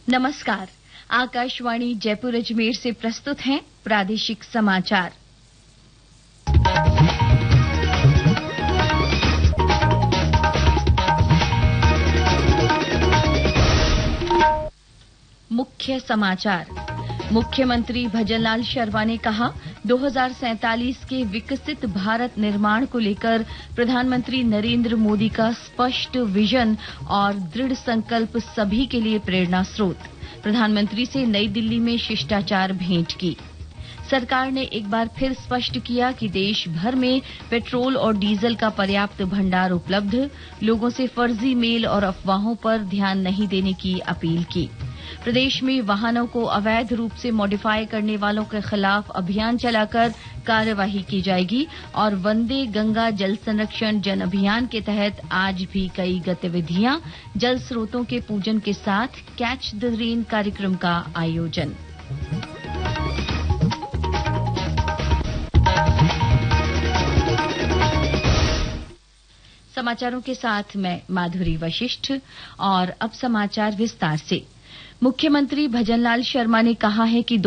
नमस्कार। आकाशवाणी जयपुर अजमेर से प्रस्तुत हैं प्रादेशिक समाचार। मुख्य समाचार। मुख्यमंत्री भजनलाल शर्मा ने कहा 2047 के विकसित भारत निर्माण को लेकर प्रधानमंत्री नरेंद्र मोदी का स्पष्ट विजन और दृढ़ संकल्प सभी के लिए प्रेरणा स्रोत। प्रधानमंत्री से नई दिल्ली में शिष्टाचार भेंट की। सरकार ने एक बार फिर स्पष्ट किया कि देश भर में पेट्रोल और डीजल का पर्याप्त भंडार उपलब्ध। लोगों से फर्जी मेल और अफवाहों पर ध्यान नहीं देने की अपील की। प्रदेश में वाहनों को अवैध रूप से मॉडिफाई करने वालों के खिलाफ अभियान चलाकर कार्यवाही की जाएगी और वंदे गंगा जल संरक्षण जन अभियान के तहत आज भी कई गतिविधियां। जल स्रोतों के पूजन के साथ कैच द रेन कार्यक्रम का आयोजन। समाचारों के साथ मैं माधुरी वशिष्ठ और अब समाचार विस्तार से। मुख्यमंत्री भजनलाल शर्मा ने कहा है कि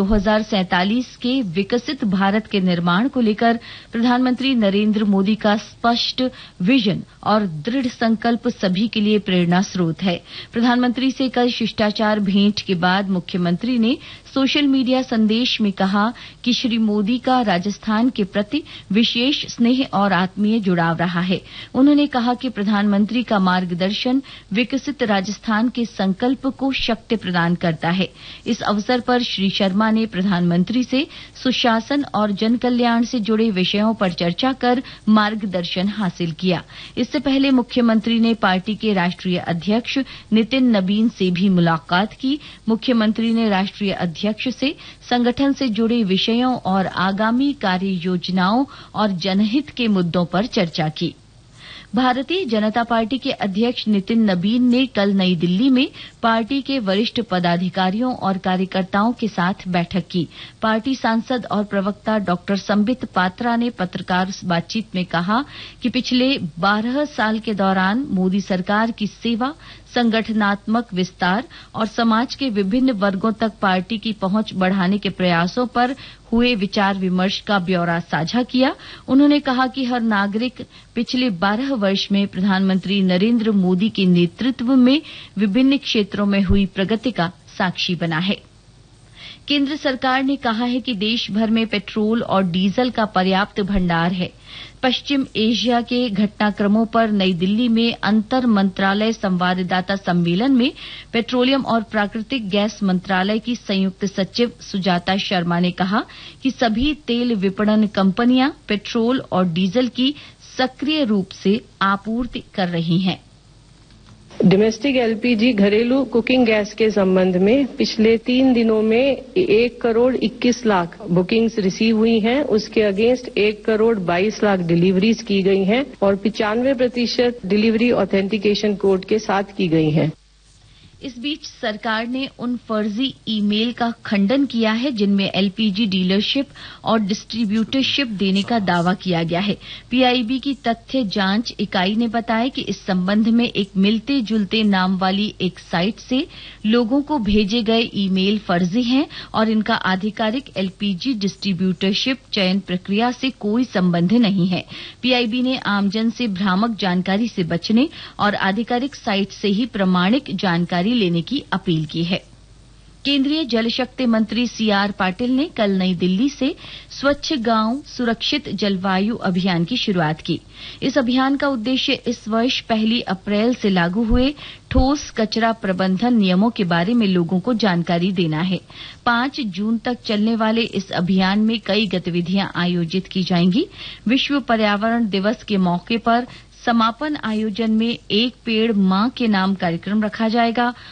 2047 के विकसित भारत के निर्माण को लेकर प्रधानमंत्री नरेंद्र मोदी का स्पष्ट विजन और दृढ़ संकल्प सभी के लिए प्रेरणा स्रोत है। प्रधानमंत्री से कल शिष्टाचार भेंट के बाद मुख्यमंत्री ने सोशल मीडिया संदेश में कहा कि श्री मोदी का राजस्थान के प्रति विशेष स्नेह और आत्मीय जुड़ाव रहा है। उन्होंने कहा कि प्रधानमंत्री का मार्गदर्शन विकसित राजस्थान के संकल्प को शक्ति प्रदान करता है। इस अवसर पर श्री शर्मा ने प्रधानमंत्री से सुशासन और जन कल्याण से जुड़े विषयों पर चर्चा कर मार्गदर्शन हासिल किया। इससे पहले मुख्यमंत्री ने पार्टी के राष्ट्रीय अध्यक्ष नितिन नबीन से भी मुलाकात की। मुख्यमंत्री ने राष्ट्रीय अध्यक्ष से संगठन से जुड़े विषयों और आगामी कार्य योजनाओं और जनहित के मुद्दों पर चर्चा की। भारतीय जनता पार्टी के अध्यक्ष नितिन नबीन ने कल नई दिल्ली में पार्टी के वरिष्ठ पदाधिकारियों और कार्यकर्ताओं के साथ बैठक की। पार्टी सांसद और प्रवक्ता डॉक्टर संबित पात्रा ने पत्रकार बातचीत में कहा कि पिछले 12 साल के दौरान मोदी सरकार की सेवा, संगठनात्मक विस्तार और समाज के विभिन्न वर्गों तक पार्टी की पहुंच बढ़ाने के प्रयासों पर हुए विचार विमर्श का ब्यौरा साझा किया। उन्होंने कहा कि हर नागरिक पिछले 12 वर्ष में प्रधानमंत्री नरेंद्र मोदी के नेतृत्व में विभिन्न क्षेत्रों में हुई प्रगति का साक्षी बना है। केंद्र सरकार ने कहा है कि देश भर में पेट्रोल और डीजल का पर्याप्त भंडार है। पश्चिम एशिया के घटनाक्रमों पर नई दिल्ली में अंतर मंत्रालय संवाददाता सम्मेलन में पेट्रोलियम और प्राकृतिक गैस मंत्रालय की संयुक्त सचिव सुजाता शर्मा ने कहा कि सभी तेल विपणन कंपनियां पेट्रोल और डीजल की सक्रिय रूप से आपूर्ति कर रही हैं। डोमेस्टिक एलपीजी घरेलू कुकिंग गैस के संबंध में पिछले 3 दिनों में 1 करोड़ 21 लाख बुकिंग्स रिसीव हुई हैं। उसके अगेंस्ट 1 करोड़ 22 लाख डिलीवरीज की गई हैं और 95% डिलीवरी ऑथेंटिकेशन कोड के साथ की गई हैं। इस बीच सरकार ने उन फर्जी ईमेल का खंडन किया है जिनमें एलपीजी डीलरशिप और डिस्ट्रीब्यूटरशिप देने का दावा किया गया है। पीआईबी की तथ्य जांच इकाई ने बताया कि इस संबंध में एक मिलते जुलते नाम वाली एक साइट से लोगों को भेजे गए ईमेल फर्जी हैं और इनका आधिकारिक एलपीजी डिस्ट्रीब्यूटरशिप चयन प्रक्रिया से कोई संबंध नहीं है। पीआईबी ने आमजन से भ्रामक जानकारी से बचने और आधिकारिक साइट से ही प्रमाणिक जानकारी लेने की अपील की है। केंद्रीय जल शक्ति मंत्री सीआर पाटिल ने कल नई दिल्ली से स्वच्छ गांव सुरक्षित जलवायु अभियान की शुरुआत की। इस अभियान का उद्देश्य इस वर्ष 1 अप्रैल से लागू हुए ठोस कचरा प्रबंधन नियमों के बारे में लोगों को जानकारी देना है। 5 जून तक चलने वाले इस अभियान में कई गतिविधियां आयोजित की जाएंगी। विश्व पर्यावरण दिवस के मौके पर समापन आयोजन में एक पेड़ मां के नाम कार्यक्रम रखा जाएगा